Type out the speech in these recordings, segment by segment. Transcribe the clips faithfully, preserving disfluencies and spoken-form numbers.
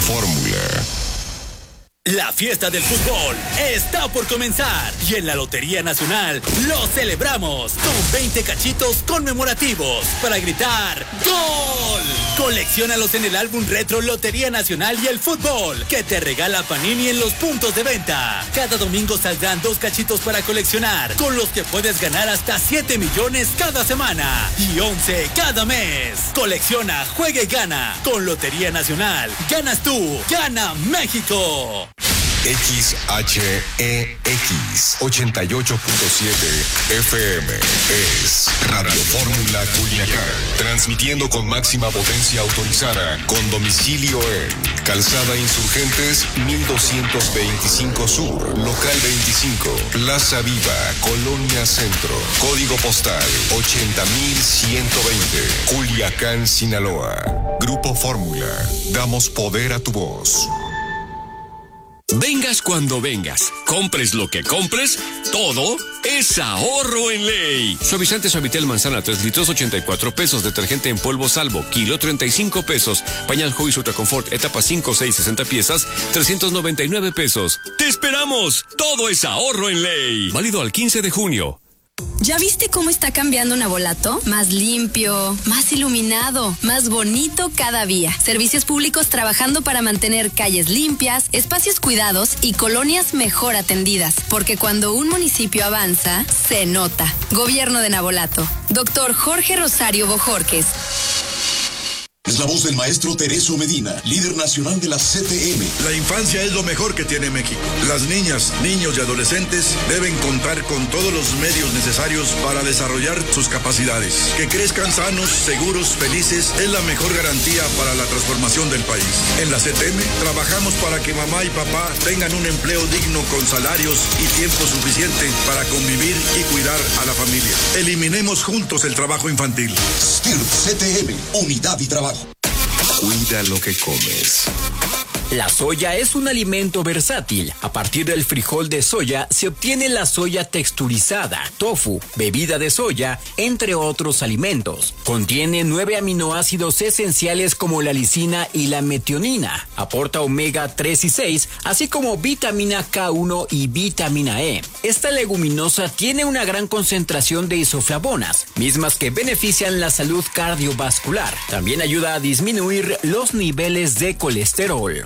Fórmula. La fiesta del fútbol está por comenzar y en la Lotería Nacional lo celebramos con veinte cachitos conmemorativos para gritar ¡Gol! Colecciónalos en el álbum retro Lotería Nacional y el fútbol que te regala Panini en los puntos de venta. Cada domingo saldrán dos cachitos para coleccionar, con los que puedes ganar hasta siete millones cada semana y once cada mes. Colecciona, juega y gana. Con Lotería Nacional, ganas tú, gana México. X H E X ochenta y ocho punto siete F M es Radio Fórmula Culiacán, transmitiendo con máxima potencia autorizada, con domicilio en Calzada Insurgentes mil doscientos veinticinco Sur, Local veinticinco, Plaza Viva, Colonia Centro, Código Postal ochenta mil ciento veinte, Culiacán, Sinaloa. Grupo Fórmula, damos poder a tu voz. Vengas cuando vengas, compres lo que compres, todo es ahorro en ley. Suavizante Suavitel Manzana tres litros ochenta y cuatro pesos, detergente en polvo Salvo kilo treinta y cinco pesos, pañal Joyce Ultra Confort etapa cinco, seis, sesenta piezas trescientos noventa y nueve pesos. ¡Te esperamos! Todo es ahorro en ley. Válido al quince de junio. ¿Ya viste cómo está cambiando Navolato? Más limpio, más iluminado, más bonito cada día. Servicios públicos trabajando para mantener calles limpias, espacios cuidados y colonias mejor atendidas. Porque cuando un municipio avanza, se nota. Gobierno de Navolato. Doctor Jorge Rosario Bojorques. Es la voz del maestro Tereso Medina, líder nacional de la C T M. La infancia es lo mejor que tiene México. Las niñas, niños y adolescentes deben contar con todos los medios necesarios para desarrollar sus capacidades. Que crezcan sanos, seguros, felices es la mejor garantía para la transformación del país. En la C T M trabajamos para que mamá y papá tengan un empleo digno con salarios y tiempo suficiente para convivir y cuidar a la familia. Eliminemos juntos el trabajo infantil. S T I R C T M, unidad y trabajo. Cuida lo que comes. La soya es un alimento versátil. A partir del frijol de soya se obtiene la soya texturizada, tofu, bebida de soya, entre otros alimentos. Contiene nueve aminoácidos esenciales como la lisina y la metionina. Aporta omega tres y seis, así como vitamina K uno y vitamina E. Esta leguminosa tiene una gran concentración de isoflavonas, mismas que benefician la salud cardiovascular. También ayuda a disminuir los niveles de colesterol.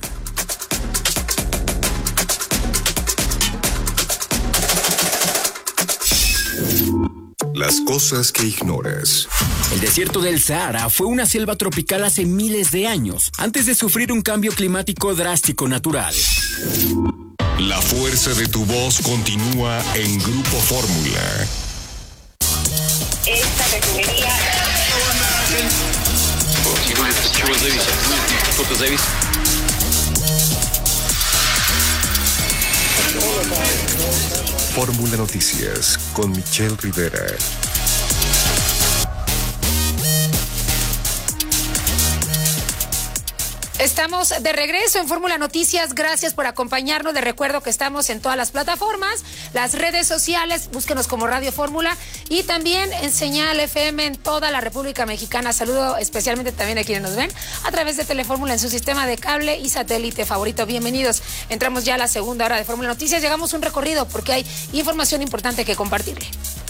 Las cosas que ignoras. El desierto del Sahara fue una selva tropical hace miles de años, antes de sufrir un cambio climático drástico natural. La fuerza de tu voz continúa en Grupo Fórmula. Esta refinería... Fórmula Noticias con Michelle Rivera. Estamos de regreso en Fórmula Noticias. Gracias por acompañarnos. Les recuerdo que estamos en todas las plataformas, las redes sociales. Búsquenos como Radio Fórmula y también en Señal F M en toda la República Mexicana. Saludo especialmente también a quienes nos ven a través de Telefórmula en su sistema de cable y satélite favorito. Bienvenidos. Entramos ya a la segunda hora de Fórmula Noticias. Llegamos a un recorrido porque hay información importante que compartirle.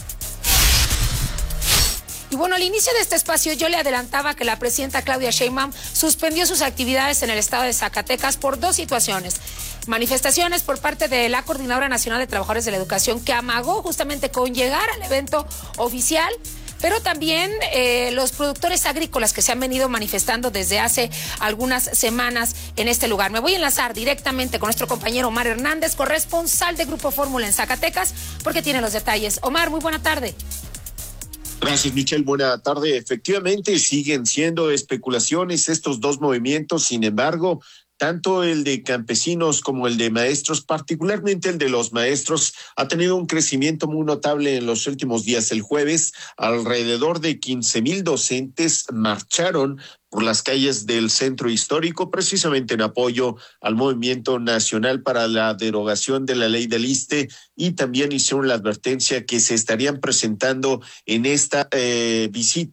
Y bueno, al inicio de este espacio yo le adelantaba que la presidenta Claudia Sheinbaum suspendió sus actividades en el estado de Zacatecas por dos situaciones. Manifestaciones por parte de la Coordinadora Nacional de Trabajadores de la Educación, que amagó justamente con llegar al evento oficial, pero también eh, los productores agrícolas que se han venido manifestando desde hace algunas semanas en este lugar. Me voy a enlazar directamente con nuestro compañero Omar Hernández, corresponsal de Grupo Fórmula en Zacatecas, porque tiene los detalles. Omar, muy buena tarde. Gracias, Michelle. Buena tarde. Efectivamente, siguen siendo especulaciones estos dos movimientos. Sin embargo, tanto el de campesinos como el de maestros, particularmente el de los maestros, ha tenido un crecimiento muy notable en los últimos días. El jueves, alrededor de quince mil docentes marcharon por las calles del centro histórico, precisamente en apoyo al movimiento nacional para la derogación de la ley del I S S S T E, y también hicieron la advertencia que se estarían presentando en esta eh, visita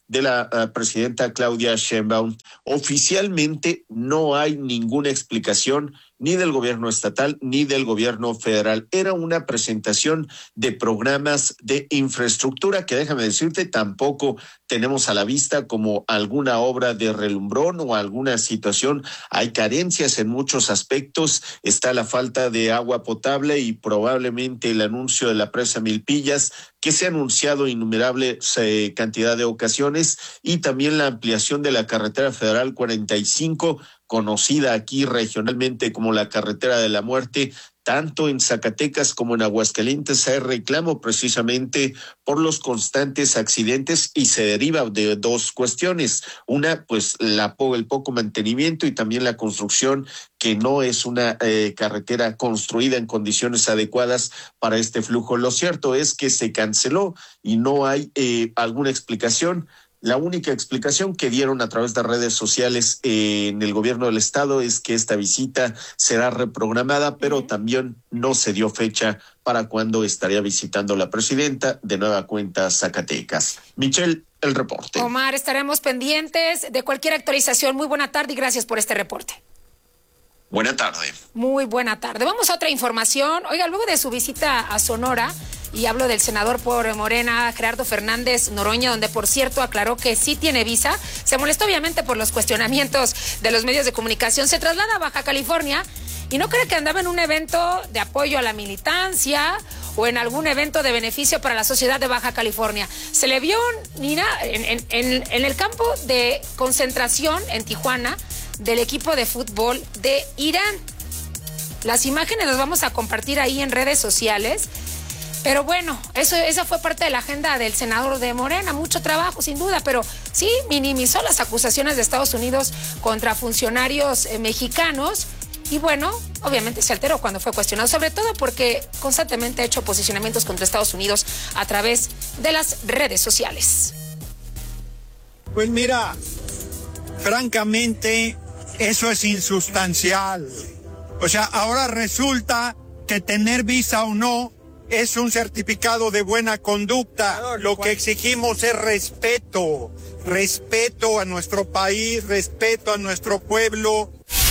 de la uh, presidenta Claudia Sheinbaum. Oficialmente no hay ninguna explicación ni del gobierno estatal ni del gobierno federal. Era una presentación de programas de infraestructura que, déjame decirte, tampoco tenemos a la vista como alguna obra de relumbrón o alguna situación. Hay carencias en muchos aspectos. Está la falta de agua potable y probablemente el anuncio de la presa Milpillas, que se ha anunciado innumerable eh, cantidad de ocasiones, y también la ampliación de la carretera federal cuarenta y cinco, conocida aquí regionalmente como la carretera de la muerte. Tanto en Zacatecas como en Aguascalientes hay reclamo precisamente por los constantes accidentes y se deriva de dos cuestiones. Una, pues la, el poco mantenimiento y también la construcción, que no es una eh, carretera construida en condiciones adecuadas para este flujo. Lo cierto es que se canceló y no hay eh, alguna explicación. La única explicación que dieron a través de redes sociales eh, en el gobierno del estado es que esta visita será reprogramada, pero también no se dio fecha para cuándo estaría visitando la presidenta de nueva cuenta Zacatecas. Michelle, el reporte. Omar, estaremos pendientes de cualquier actualización. Muy buena tarde y gracias por este reporte. Buena tarde. Muy buena tarde. Vamos a otra información. Oiga, luego de su visita a Sonora, y hablo del senador por Morena, Gerardo Fernández Noroña, donde por cierto aclaró que sí tiene visa, se molestó obviamente por los cuestionamientos de los medios de comunicación, se traslada a Baja California y no cree que andaba en un evento de apoyo a la militancia o en algún evento de beneficio para la sociedad de Baja California. Se le vio, Nina, en, en, en, en el campo de concentración en Tijuana del equipo de fútbol de Irán. Las imágenes las vamos a compartir ahí en redes sociales. Pero bueno, eso, esa fue parte de la agenda del senador de Morena, mucho trabajo sin duda, pero sí minimizó las acusaciones de Estados Unidos contra funcionarios eh, mexicanos y bueno, obviamente se alteró cuando fue cuestionado, sobre todo porque constantemente ha hecho posicionamientos contra Estados Unidos a través de las redes sociales. Pues mira, francamente, eso es insustancial. O sea, ahora resulta que tener visa o no es un certificado de buena conducta. Lo que exigimos es respeto, respeto a nuestro país, respeto a nuestro pueblo.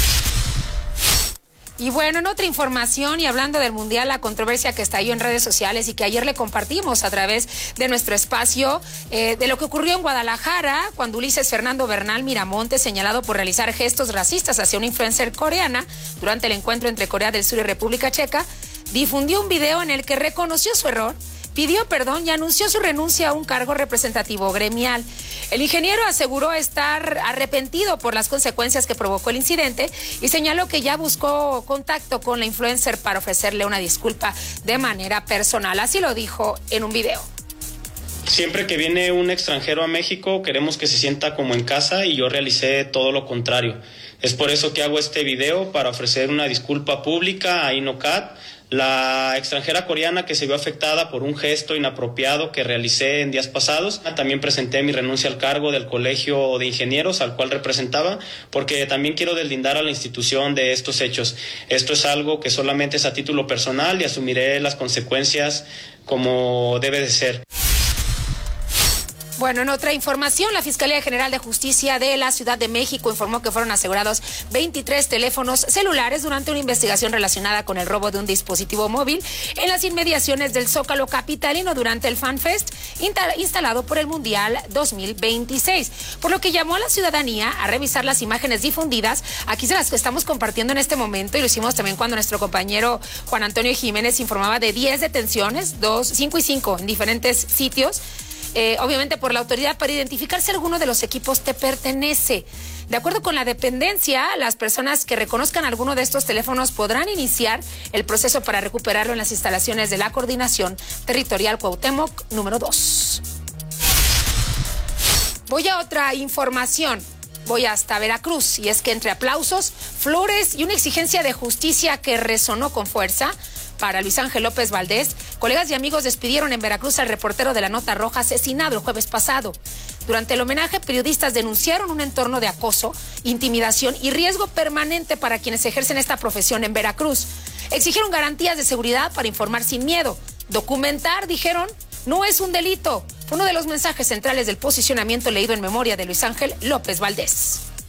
Y bueno, en otra información y hablando del Mundial, la controversia que estalló en redes sociales y que ayer le compartimos a través de nuestro espacio, eh, de lo que ocurrió en Guadalajara, cuando Ulises Fernando Bernal Miramontes, señalado por realizar gestos racistas hacia una influencer coreana durante el encuentro entre Corea del Sur y República Checa, difundió un video en el que reconoció su error, pidió perdón y anunció su renuncia a un cargo representativo gremial. El ingeniero aseguró estar arrepentido por las consecuencias que provocó el incidente y señaló que ya buscó contacto con la influencer para ofrecerle una disculpa de manera personal. Así lo dijo en un video. Siempre que viene un extranjero a México queremos que se sienta como en casa y yo realicé todo lo contrario. Es por eso que hago este video, para ofrecer una disculpa pública a INOCAT, la extranjera coreana que se vio afectada por un gesto inapropiado que realicé en días pasados. También presenté mi renuncia al cargo del Colegio de Ingenieros al cual representaba, porque también quiero deslindar a la institución de estos hechos. Esto es algo que solamente es a título personal y asumiré las consecuencias como debe de ser. Bueno, en otra información, la Fiscalía General de Justicia de la Ciudad de México informó que fueron asegurados veintitrés teléfonos celulares durante una investigación relacionada con el robo de un dispositivo móvil en las inmediaciones del Zócalo capitalino durante el FanFest instalado por el Mundial dos mil veintiséis, por lo que llamó a la ciudadanía a revisar las imágenes difundidas. Aquí se las que estamos compartiendo en este momento y lo hicimos también cuando nuestro compañero Juan Antonio Jiménez informaba de diez detenciones, dos, cinco y cinco en diferentes sitios. Eh, obviamente por la autoridad, para identificar si alguno de los equipos te pertenece. De acuerdo con la dependencia, las personas que reconozcan alguno de estos teléfonos podrán iniciar el proceso para recuperarlo en las instalaciones de la Coordinación Territorial Cuauhtémoc número dos. Voy a otra información. Voy hasta Veracruz, y es que entre aplausos, flores y una exigencia de justicia que resonó con fuerza para Luis Ángel López Valdés, colegas y amigos despidieron en Veracruz al reportero de la Nota Roja asesinado el jueves pasado. Durante el homenaje, periodistas denunciaron un entorno de acoso, intimidación y riesgo permanente para quienes ejercen esta profesión en Veracruz. Exigieron garantías de seguridad para informar sin miedo. Documentar, dijeron, no es un delito. fue uno de los mensajes centrales del posicionamiento leído en memoria de Luis Ángel López Valdés.